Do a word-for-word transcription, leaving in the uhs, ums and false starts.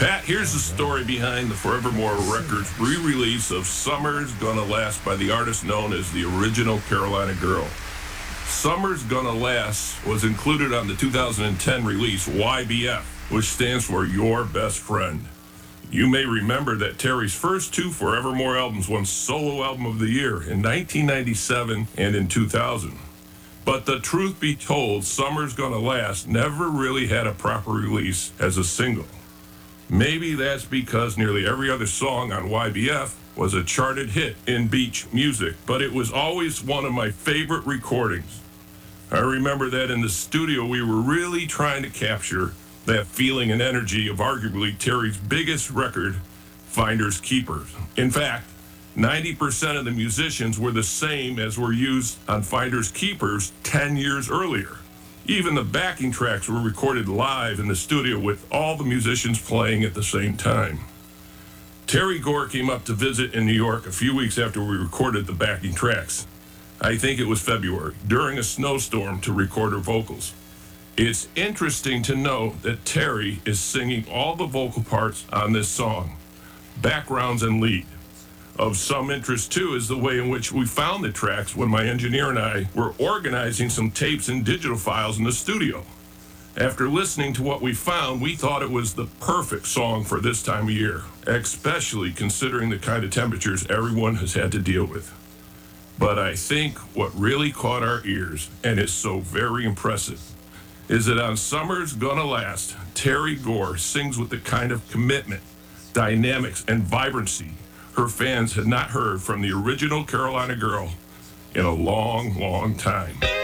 Pat, here's the story behind the Forevermore Records re-release of Summer's Gonna Last by the artist known as the original Carolina Girl. Summer's Gonna Last was included on the two thousand ten release Y B F, which stands for Your Best Friend. You may remember that Terry's first two Forevermore albums won Solo Album of the Year in nineteen ninety-seven and in two thousand. But the truth be told, Summer's Gonna Last never really had a proper release as a single. Maybe that's because nearly every other song on Y B F was a charted hit in beach music, but it was always one of my favorite recordings. I remember that in the studio we were really trying to capture that feeling and energy of arguably Terry's biggest record, Finders Keepers. In fact, ninety percent of the musicians were the same as were used on Finders Keepers ten years earlier. Even the backing tracks were recorded live in the studio with all the musicians playing at the same time. Terry Gore came up to visit in New York a few weeks after we recorded the backing tracks. I think it was February, during a snowstorm, to record her vocals. It's interesting to note that Terry is singing all the vocal parts on this song, backgrounds and lead. Of some interest, too, is the way in which we found the tracks when my engineer and I were organizing some tapes and digital files in the studio. After listening to what we found, we thought it was the perfect song for this time of year, especially considering the kind of temperatures everyone has had to deal with. But I think what really caught our ears, and is so very impressive, is that on Summer's Gonna Last, Terry Gore sings with the kind of commitment, dynamics, and vibrancy her fans had not heard from the original Carolina Girl in a long, long time.